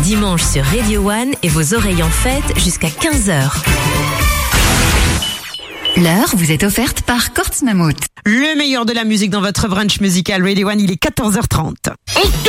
dimanche sur Radio One et vos oreilles en fête jusqu'à 15h. L'heure vous est offerte par Kortz Mammut. Le meilleur de la musique dans votre brunch musical Radio One, il est 14h30.